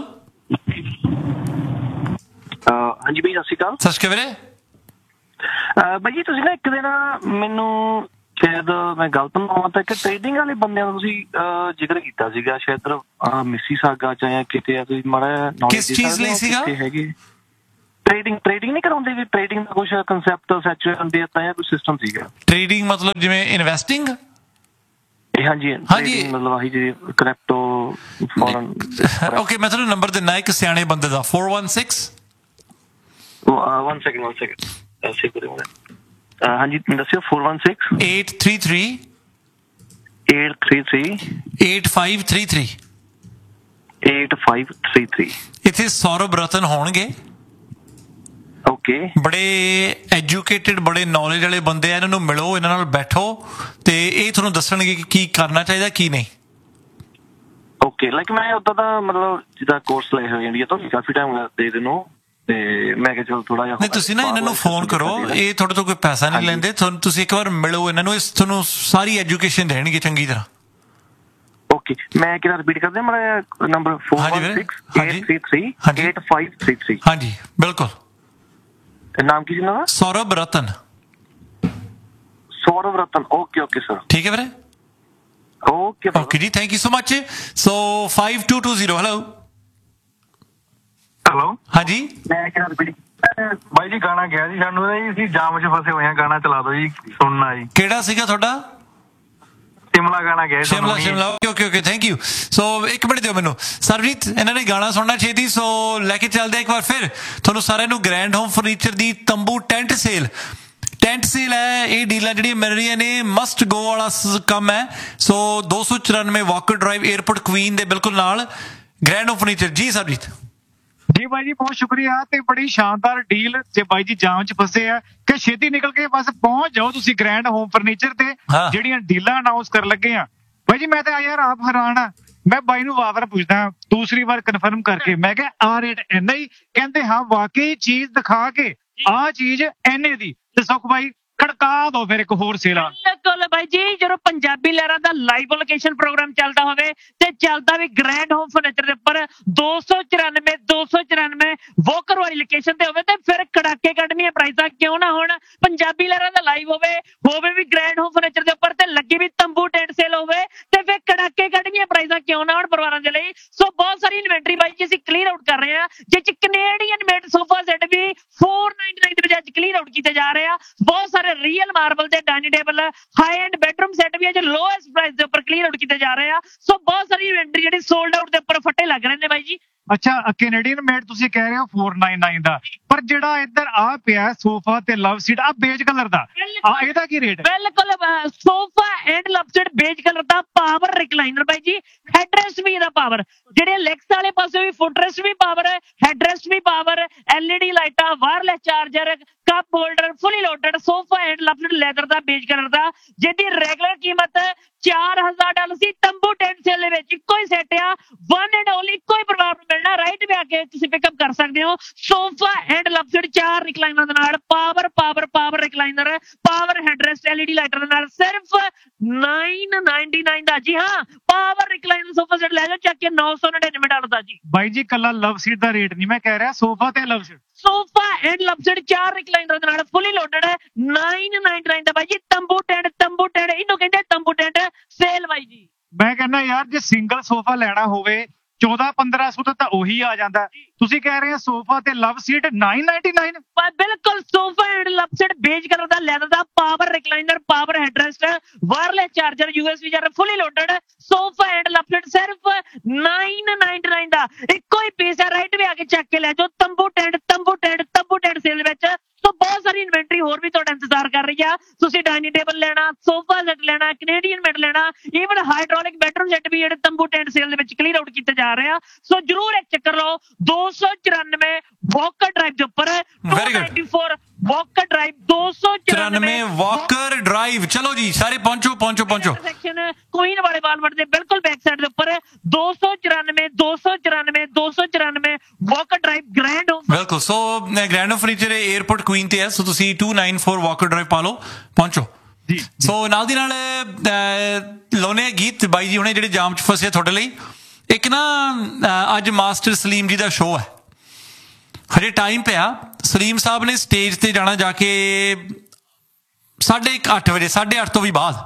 ਹਾਂਜੀ ਬਾਈ, ਸਤਿ ਸ਼੍ਰੀ ਅਕਾਲ। ਸਤਿ ਸ਼੍ਰੀ ਅਕਾਲ ਵੀਰੇ। ਬਾਈ ਜੀ ਤੁਸੀਂ ਨਾ ਇੱਕ ਦਿਨ ਮੈਨੂੰ ਸ਼ਾਇਦ ਮੈਂ ਗਲਤ ਨਾ ਹੋਵਾਂ ਤਾਂ ਇੱਕ ਟ੍ਰੇਡਿੰਗ ਵਾਲੇ ਬੰਦਿਆਂ ਦਾ ਤੁਸੀਂ ਜ਼ਿਕਰ ਕੀਤਾ ਸੀਗਾ, ਸ਼ਾਇਦ ਮਿਸੀਸਾਗਾ ਚ ਜਾਂ ਕਿਤੇ, ਤੁਸੀਂ ਮਾੜਾ ਨੌਲੇਜ ਕਿਸ ਚੀਜ਼ ਲਈ ਸੀਗਾ? ਹੈਗੇ ਟ੍ਰੇਡਿੰਗ ਟ੍ਰੇਡਿੰਗ ਨਹੀਂ ਕਰਾਉਂਦੇ ਵੀ ਟ੍ਰੇਡਿੰਗ ਦਾ ਕੁਝ ਕਨਸੈਪਟ ਸੈਚੁਰੇਸ਼ਨ ਦੇ ਤਾਂ ਜਾਂ ਕੋਈ ਸਿਸਟਮ ਸੀਗਾ? ਟ੍ਰੇਡਿੰਗ ਮਤਲਬ ਜਿਵੇਂ ਇਨਵੈਸਟਿੰਗ? ਹਾਂਜੀ ਹਾਂਜੀ, ਮਤਲਬ ਆਹੀ ਜੀ ਕ੍ਰਿਪਟੋ ਫੋਰਨ। ਓਕੇ, ਮੈਂ ਤੁਹਾਨੂੰ ਨੰਬਰ ਦਿੰਦਾ ਇੱਕ ਸਿਆਣੇ ਬੰਦੇ ਦਾ, four one six one second one second ਹਾਂਜੀ ਦੱਸਿਓ। Four one six eight three three eight three three eight five three three eight five three three. ਇੱਥੇ ਸੌਰਵ ਰਤਨ ਹੋਣਗੇ। ਓਕੇ, ਬੜੇ ਐਜੂਕੇਟਿਡ, ਬੜੇ ਨੌਲੇਜ ਵਾਲੇ ਬੰਦੇ ਆ, ਇਹਨਾਂ ਨੂੰ ਮਿਲੋ, ਇਹਨਾਂ ਨਾਲ ਬੈਠੋ ਤੇ ਇਹ ਤੁਹਾਨੂੰ ਦੱਸਣਗੇ ਕਿ ਕੀ ਕਰਨਾ ਚਾਹੀਦਾ ਕੀ ਨਹੀਂ। ਓਕੇ, ਲਾਈਕ ਮੈਂ ਉਦਾਂ ਦਾ ਮਤਲਬ ਜਿੱਦਾਂ ਕੋਰਸ ਲਏ ਹੋਏ ਇੰਡੀਆ ਤੋਂ ਕਾਫੀ ਟਾਈਮ ਦੇ ਦਿਨੋਂ, ਤੇ ਮੈਂ ਕਿਹਾ ਚਲੋ ਥੋੜਾ ਜਿਹਾ। ਨਹੀਂ, ਤੁਸੀਂ ਨਾ ਇਹਨਾਂ ਨੂੰ ਫੋਨ ਕਰੋ, ਇਹ ਤੁਹਾਡੇ ਤੋਂ ਕੋਈ ਪੈਸਾ ਨਹੀਂ ਲੈਂਦੇ, ਤੁਹਾਨੂੰ ਤੁਸੀਂ ਇੱਕ ਵਾਰ ਮਿਲੋ ਇਹਨਾਂ ਨੂੰ, ਇਸ ਤੁਹਾਨੂੰ ਸਾਰੀ ਐਜੂਕੇਸ਼ਨ ਦੇਣਗੇ ਚੰਗੀ ਤਰ੍ਹਾਂ। ਓਕੇ, ਮੈਂ ਕਿਹੜਾ ਰਿਪੀਟ ਕਰਦੇ ਮਾੜਾ number? Four one six eight three three eight five three three. ਹਾਂਜੀ ਬਿਲਕੁਲ। ਨਾਮ ਕੀ ਜੀ ਇਹਨਾਂ ਦਾ? ਸੌਰਵ ਰਤਨ। ਸੌਰਵ ਰਤਨ। ਓਕੇ ਓਕੇ ਸਰ, ਠੀਕ ਹੈ ਵੀਰੇ। ਓਕੇ ਓਕੇ ਜੀ, thank you so much. So five to two zero. Hello hello ਹਾਂਜੀ। ਮੈਂ ਕਿਹੜਾ ਰਿਪੀਟ? ਬਾਈ ਜੀ ਗਾਣਾ ਗਿਆ ਜੀ ਸਾਨੂੰ, ਅਸੀਂ ਜਾਮ 'ਚ ਫਸੇ ਹੋਏ ਆ, ਗਾਣਾ ਚਲਾ ਦਿਓ ਜੀ, ਸੁਣਨਾ ਜੀ। ਕਿਹੜਾ ਸੀਗਾ ਤੁਹਾਡਾ? ਸ਼ਿਮਲਾ ਗਾਣਾ ਗਿਆ। Shimla Shimla okay okay okay, thank you. ਸੋ ਇੱਕ ਮਿੰਟ ਦਿਓ ਮੈਨੂੰ ਸਰਬਜੀਤ, ਇਹਨਾਂ ਨੇ ਗਾਣਾ ਸੁਣਨਾ ਛੇਤੀ, ਸੋ ਲੈ ਕੇ ਚੱਲਦੇ ਇੱਕ ਵਾਰ ਫਿਰ ਤੁਹਾਨੂੰ ਸਾਰਿਆਂ ਨੂੰ ਗ੍ਰੈਂਡ ਹੋਮ ਫਰਨੀਚਰ ਦੀ ਤੰਬੂ ਟੈਂਟ ਸੇਲ। ਟੈਂਟ ਸੇਲ ਹੈ, ਇਹ ਡੀਲਾਂ ਜਿਹੜੀਆਂ ਮਿਲ ਰਹੀਆਂ ਨੇ, ਮਸਟ ਗੋ ਵਾਲਾ ਕੰਮ ਹੈ। ਸੋ ਦੋ ਸੌ ਚੁਰਾਨਵੇਂ ਵਾਕਰ ਡਰਾਈਵ, ਏਅਰਪੋਰਟ ਕੁਈਨ ਦੇ ਬਿਲਕੁਲ ਨਾਲ, ਗ੍ਰੈਂਡ ਹੋਮ ਫਰਨੀਚਰ। ਜੀ ਸਰਬਜੀਤ ਜੀ ਬਾਈ ਜੀ ਬਹੁਤ ਸ਼ੁਕਰੀਆ, ਤੇ ਬੜੀ ਸ਼ਾਨਦਾਰ ਡੀਲ। ਜੇ ਬਾਈ ਜੀ ਜਾਮ 'ਚ ਫਸੇ ਆ ਕਿ ਛੇਤੀ ਨਿਕਲ ਕੇ ਬਸ ਪਹੁੰਚ ਜਾਓ ਤੁਸੀਂ ਗ੍ਰੈਂਡ ਹੋਮ ਫਰਨੀਚਰ ਤੇ, ਜਿਹੜੀਆਂ ਡੀਲਾਂ ਅਨਾਉਂਸ ਕਰਨ ਲੱਗੇ ਆ। ਬਾਈ ਜੀ ਮੈਂ ਤਾਂ ਯਾਰ ਆਪ ਹੈਰਾਨ ਆ, ਮੈਂ ਬਾਈ ਨੂੰ ਵਾਰ-ਵਾਰ ਪੁੱਛਦਾ, ਦੂਸਰੀ ਵਾਰ ਕਨਫਰਮ ਕਰਕੇ, ਮੈਂ ਕਿਹਾ ਆ ਰੇਟ ਇੰਨਾ ਹੀ? ਕਹਿੰਦੇ ਹਾਂ ਵਾਕਈ ਚੀਜ਼ ਦਿਖਾ ਕੇ ਆਹ ਚੀਜ਼ ਇੰਨੇ ਦੀ। ਤੇ ਸੁਖ ਬਾਈ ਖੜਕਾ ਦੋ ਫਿਰ ਇੱਕ ਹੋਰ ਸੇਲ। ਬਿਲਕੁਲ ਬਾਈ ਜੀ, ਜਦੋਂ ਪੰਜਾਬੀ ਲਹਿਰਾਂ ਦਾ ਲਾਈਵ ਲੋਕੇਸ਼ਨ ਪ੍ਰੋਗਰਾਮ ਚੱਲਦਾ ਹੋਵੇ ਤੇ ਚੱਲਦਾ ਵੀ ਗ੍ਰੈਂਡ ਹੋਮ ਫਰਨੀਚਰ ਦੇ ਉੱਪਰ ਦੋ ਸੌ ਚੁਰਾਨਵੇਂ ਦੋ ਸੌ ਚੁਰਾਨਵੇਂ ਵੋਕਰ ਵਾਲੀ ਲੋਕੇਸ਼ਨ ਤੇ ਹੋਵੇ, ਤੇ ਫਿਰ ਕੜਾਕੇ ਕੱਢਣੀਆਂ ਪ੍ਰਾਈਸਾਂ ਕਿਉਂ ਨਾ ਹੋਣ। ਪੰਜਾਬੀ ਲਹਿਰਾਂ ਦਾ ਲਾਈਵ ਹੋਵੇ ਹੋਵੇ ਵੀ ਗ੍ਰੈਂਡ ਹੋਮ ਫਰਨੀਚਰ ਦੇ ਉੱਪਰ, ਤੇ ਲੱਗੀ ਵੀ ਤੰਬੂ ਟੈਂਟ ਸੇਲ ਹੋਵੇ, ਤੇ ਫਿਰ ਕੜਾਕੇ ਕੱਢਣੀਆਂ ਪ੍ਰਾਈਸਾਂ ਕਿਉਂ ਨਾ ਹੋਣ ਪਰਿਵਾਰਾਂ ਦੇ ਲਈ। ਸੋ ਬਹੁਤ ਸਾਰੀ ਇਨਵੈਂਟਰੀ ਬਾਈ ਜੀ ਅਸੀਂ ਕਲੀਅਰ ਆਊਟ ਕਰ ਰਹੇ ਹਾਂ, ਜਿਸ ਚ ਕੈਨੇਡੀਅਨ ਮੇਡ ਸੋਫਾ ਸੈੱਟ ਵੀ ਫੋਰ ਨਾਈਨਟੀ ਨਾਈਨ ਦੇ ਵਿੱਚ ਕਲੀਅਰ ਆਊਟ ਕੀਤੇ ਜਾ ਰਹੇ ਆ। ਬਹੁਤ ਸਾਰੇ ਰੀਅਲ ਮਾਰਬਲ ਦੇ dining table, high end bedroom set ਵੀ ਅੱਜ ਲੋਐਸਟ ਪ੍ਰਾਈਸ ਦੇ ਉੱਪਰ ਕਲੀਅਰ ਆਊਟ ਕੀਤੇ ਜਾ ਰਹੇ ਆ। ਸੋ ਬਹੁਤ ਸਾਰੀ ਇਨਵੈਂਟਰੀ ਜਿਹੜੀ ਸੋਲਡ ਆਊਟ ਦੇ ਉੱਪਰ ਫੱਟੇ ਲੱਗ ਰਹੇ ਨੇ ਬਾਈ ਜੀ। ਅੱਛਾ, ਕੈਨੇਡੀਅਨ ਮੇਡ ਤੁਸੀਂ ਕਹਿ ਰਹੇ ਹੋ ਫੋਰ ਨਾਈਨ ਨਾਈਨ ਦਾ, ਪਰ ਜਿਹੜਾ ਇੱਧਰ ਆ ਪਿਆ ਸੋਫਾ ਤੇ ਲਵ ਸੀਟ ਆ ਬੇਜ ਕਲਰ ਦਾ, ਆ ਇਹਦਾ ਕੀ ਰੇਟ? ਬਿਲਕੁਲ sofa and love seat beige colour the, power recliner ਬਾਈ ਜੀ, ਹੈਡਰੈਸਟ ਵੀ ਇਹਦਾ ਪਾਵਰ, ਜਿਹੜੇ ਲੈਗਸ ਵਾਲੇ ਪਾਸੇ ਵੀ ਫੁੱਟਰੈਸਟ ਵੀ ਪਾਵਰ, ਹੈਡਰੈਸਟ ਵੀ ਪਾਵਰ, ਐਲਈਡੀ ਲਾਈਟਾਂ, wireless charger, cup holder, fully loaded sofa and love seat leather the beige colour ਦਾ, ਜਿਹਦੀ ਰੈਗੂਲਰ ਕੀਮਤ ਚਾਰ ਹਜ਼ਾਰ ਡਾਲਰ ਸੀ। ਤੰਬੂ ਟੈਂਟ ਸੇਲ ਦੇ ਵਿੱਚ ਇੱਕੋ ਹੀ ਸੈੱਟ ਆ, ਵਨ ਐਂਡ ਓਨਲੀ, ਇੱਕੋ ਹੀ ਪਰਿਵਾਰ ਨੂੰ ਮਿਲਣਾ। ਰਾਈਟ ਵੀ ਆ ਕੇ ਤੁਸੀਂ ਪਿਕਅਪ ਕਰ ਸਕਦੇ ਹੋ। ਸੋਫਾ ਐਂਡ ਲਵ ਸੀਟ ਚਾਰ ਰਿਕਲਾਈਨਰ ਦੇ ਨਾਲ, power power power recliner, power ਹੈਡਰੈਸਟ, LED lighter ਦੇ ਨਾਲ, ਸਿਰਫ ਨਾਈਨ ਨਾਈਨਟੀ ਨਾਈਨ ਦਾ। ਜੀ ਹਾਂ, ਪਾਵਰ ਰਿਕਲਾਈਨਰ ਸੋਫਾ ਸੈੱਟ ਲੈ ਜਾਓ ਚੱਕ ਕੇ ਨੌ ਸੌ ਨੜਿਨਵੇਂ ਡਾਲਰ ਦਾ ਜੀ। ਬਾਈ ਜੀ ਕੱਲਾ ਲਵ ਸੀਟ ਦਾ ਰੇਟ ਨਹੀਂ ਮੈਂ ਕਹਿ ਰਿਹਾ, ਸੋਫਾ ਤੇ ਲਵ seat, sofa and love seat ਚਾਰ ਰਿਕਲਾਈਨਰ ਦੇ ਨਾਲ ਫੁੱਲੀ ਲੋਡਡ ਹੈ, ਨਾਈਨ ਨਾਈਨਟੀ ਨਾਈਨ ਦਾ ਬਾਈ ਜੀ। ਤੰਬੂ ਟੈਂਟ ਤੰਬੂ ਟੈਂਟ ਇਹਨੂੰ ਕਹਿੰਦੇ ਤੰਬੂ ਟੈਂਟ ਸੇਲ ਬਾਈ ਜੀ। ਮੈਂ ਕਹਿੰਦਾ ਯਾਰ ਜੇ ਸਿੰਗਲ ਸੋਫਾ ਲੈਣਾ ਹੋਵੇ ਚੌਦਾਂ ਪੰਦਰਾਂ ਸੌ ਤਾਂ ਉਹੀ ਆ ਜਾਂਦਾ, ਤੁਸੀਂ ਕਹਿ ਰਹੇ ਹੋ ਸੋਫਾ ਤੇ ਲਵ ਸੀਟ ਨਾਈਨ ਨਾਈਨਟੀ ਨਾਈਨ। ਬਿਲਕੁਲ, sofa and love seat beige colour the leather the, power recliner, power ਹੈਡਰੈਸਟ, wireless charger, USB charger, fully loaded sofa and love seat ਸਿਰਫ ਨਾਈਨ ਨਾਈਨਟੀ ਨਾਈਨ ਦਾ। ਇੱਕੋ ਹੀ ਪੀਸ ਹੈ, right ਵੀ ਆ ਕੇ ਚੱਕ ਕੇ ਲੈ ਜਾਓ। ਤੰਬੂ tent ਤੰਬੂ ਟੈਂਟ ਤੰਬੂ ਟੈਂਟ ਸੇਲ ਵਿੱਚ। ਸੋ ਬਹੁਤ ਸਾਰੀ ਇਨਵੈਂਟਰੀ ਹੋਰ ਵੀ ਤੁਹਾਡਾ ਇੰਤਜ਼ਾਰ ਕਰ ਰਹੀ ਆ। ਤੁਸੀਂ ਡਾਈਨਿੰਗ ਟੇਬਲ ਲੈਣਾ, ਸੋਫਾ ਸੈੱਟ ਲੈਣਾ, ਕੈਨੇਡੀਅਨ ਬੈੱਡ ਲੈਣਾ, ਈਵਨ ਹਾਈਡ੍ਰੋਲਿਕ ਬੈਡਰੂਮ ਸੈੱਟ ਵੀ ਜਿਹੜੇ ਤੰਬੂ ਟੈਂਟ ਸੇਲ ਦੇ ਵਿੱਚ ਕਲੀਅਰ ਆਊਟ ਕੀਤੇ ਜਾ ਰਹੇ ਆ। ਸੋ ਜਰੂਰ ਇੱਕ ਚੱਕਰ ਲਾਓ। ਦੋ ਸੌ ਚੁਰਾਨਵੇਂ ਵਾਕਰ ਡਰਾਈਵ ਦੇ ਉੱਪਰ ਵੈਰੀ ਗੁੱਡ ਵਾਕਰ ਡਰਾਈਵ ਦੋ ਸੌ ਚੁਰਾਨਵੇਂ ਵਾਕਰ ਡਰਾਈਵ। ਚਲੋ ਜੀ ਸਾਰੇ ਪਹੁੰਚੋ ਪਹੁੰਚੋ ਪਹੁੰਚੋ ਸੈਕਸ਼ਨ ਕੁਈਨ ਵਾਲੇ ਵਾਲਵਰਡ ਦੇ ਬਿਲਕੁਲ ਬੈਕ ਸਾਈਡ ਦੇ ਉੱਪਰ ਦੋ ਸੌ ਚੁਰਾਨਵੇਂ ਦੋ ਸੌ ਚੁਰਾਨਵੇਂ ਦੋ ਸੌ ਚੁਰਾਨਵੇਂ ਵਾਕਰ ਡਰਾਈਵ ਗ੍ਰੈਂਡ ਹੋਮ। ਬਿਲਕੁਲ। ਸੋ grand home furniture airport Queen ਤੇ ਹੈ। ਸੋ ਤੁਸੀਂ ਦੋ ਨੌ ਚਾਰ ਵਾਕਰ ਡਰਾਈਵ ਪਾ ਲਓ, ਪਹੁੰਚੋ ਜੀ। ਸੋ ਨਾਲ ਦੀ ਨਾਲ ਲਾਉਣੇ ਗੀਤ ਬਾਈ ਜੀ ਹੁਣੇ ਜਿਹੜੇ ਜਾਮ 'ਚ ਫਸੇ ਤੁਹਾਡੇ ਲਈ। ਇੱਕ ਨਾ ਅੱਜ ਮਾਸਟਰ ਸਲੀਮ ਜੀ ਦਾ ਸ਼ੋਅ ਹੈ, ਹਜੇ ਟਾਈਮ ਪਿਆ। ਸਲੀਮ ਸਾਹਿਬ ਨੇ ਸਟੇਜ ਤੇ ਜਾਣਾ ਜਾ ਕੇ ਸਾਢੇ ਅੱਠ ਵਜੇ, ਸਾਢੇ ਅੱਠ ਤੋਂ ਵੀ ਬਾਅਦ।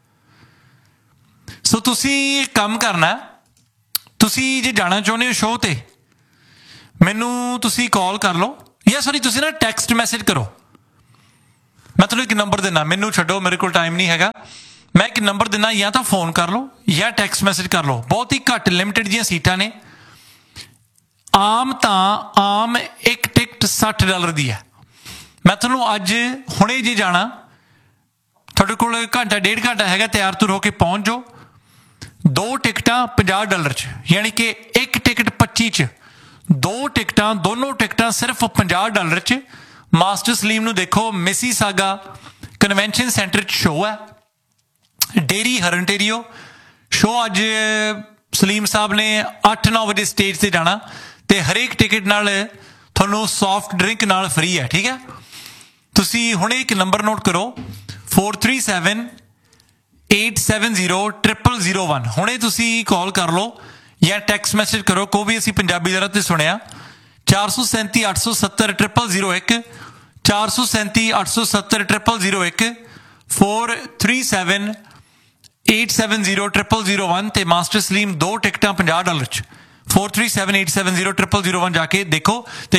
ਸੋ ਤੁਸੀਂ ਇੱਕ ਕੰਮ ਕਰਨਾ, ਤੁਸੀਂ ਜੇ ਜਾਣਾ ਚਾਹੁੰਦੇ ਹੋ ਸ਼ੋਅ ਤੇ ਮੈਨੂੰ ਤੁਸੀਂ ਕਾਲ ਕਰ ਲਓ, ਜਾਂ ਸੌਰੀ ਤੁਸੀਂ ਨਾ ਟੈਕਸਟ ਮੈਸੇਜ ਕਰੋ। ਮੈਂ ਤੁਹਾਨੂੰ ਇੱਕ ਨੰਬਰ ਦਿੰਦਾ, ਮੈਨੂੰ ਛੱਡੋ ਮੇਰੇ ਕੋਲ ਟਾਈਮ ਨਹੀਂ ਹੈਗਾ। ਮੈਂ ਇੱਕ ਨੰਬਰ ਦਿੰਦਾ, ਜਾਂ ਤਾਂ ਫੋਨ ਕਰ ਲਓ ਜਾਂ ਟੈਕਸਟ ਮੈਸੇਜ ਕਰ ਲਓ। ਬਹੁਤ ਹੀ ਘੱਟ ਲਿਮਿਟਡ ਜਿਹੀਆਂ ਸੀਟਾਂ ਨੇ। ਆਮ ਤਾਂ ਆਮ ਇੱਕ ਟਿਕਟ ਸੱਠ ਡਾਲਰ ਦੀ ਹੈ। ਮੈਂ ਤੁਹਾਨੂੰ ਅੱਜ ਹੁਣੇ ਜੇ ਜਾਣਾ, ਤੁਹਾਡੇ ਕੋਲ ਘੰਟਾ ਡੇਢ ਘੰਟਾ ਹੈਗਾ, ਤਿਆਰ ਤੁਰ ਹੋ ਕੇ ਪਹੁੰਚ ਜਾਓ। ਦੋ ਟਿਕਟਾਂ ਪੰਜਾਹ ਡਾਲਰ 'ਚ, ਯਾਨੀ ਕਿ ਇੱਕ ਟਿਕਟ ਪੱਚੀ 'ਚ, ਦੋ ਟਿਕਟਾਂ ਦੋਨੋਂ ਟਿਕਟਾਂ ਸਿਰਫ ਪੰਜਾਹ ਡਾਲਰ 'ਚ। ਮਾਸਟਰ ਸਲੀਮ ਨੂੰ ਦੇਖੋ, ਮਿਸੀਸਾਗਾ ਕਨਵੈਨਸ਼ਨ ਸੈਂਟਰ 'ਚ ਸ਼ੋਅ ਹੈ, ਡੇਰੀ ਹਰਨਟੇਰੀਓ ਸ਼ੋਅ। ਅੱਜ ਸਲੀਮ ਸਾਹਿਬ ਨੇ ਅੱਠ ਨੌ ਵਜੇ ਸਟੇਜ ਤੇ ਜਾਣਾ ਤੇ ਹਰੇਕ ਟਿਕਟ ਨਾਲ ਤੁਹਾਨੂੰ ਸੌਫਟ ਡਰਿੰਕ ਨਾਲ ਫ੍ਰੀ ਹੈ, ਠੀਕ ਹੈ। ਤੁਸੀਂ ਹੁਣੇ ਇੱਕ ਨੰਬਰ ਨੋਟ ਕਰੋ, four three seven eight seven zero triple zero one. ਹੁਣੇ ਤੁਸੀਂ ਕਾਲ ਕਰ ਲਓ ਜਾਂ ਟੈਕਸਟ ਮੈਸੇਜ ਕਰੋ। ਕੋ ਵੀ ਅਸੀਂ ਪੰਜਾਬੀ ਦਰ ਤੇ ਸੁਣਿਆ। ਚਾਰ ਸੌ ਸੈਂਤੀ ਅੱਠ ਸੌ ਸੱਤਰ ਟ੍ਰਿਪਲ ਜ਼ੀਰੋ ਇੱਕ, ਚਾਰ ਸੌ ਸੈਂਤੀ ਅੱਠ ਸੌ ਸੱਤਰ ਟ੍ਰਿਪਲ ਜ਼ੀਰੋ ਇੱਕ, four three seven eight seven zero triple zero one. ਤੇ ਮਾਸਟਰ ਸਲੀਮ ਦੋ ਟਿਕਟਾਂ ਪੰਜਾਹ ਡਾਲਰ 'ਚ, four three seven eight seven zero triple zero one ਜਾ ਕੇ ਦੇਖੋ ਤੇ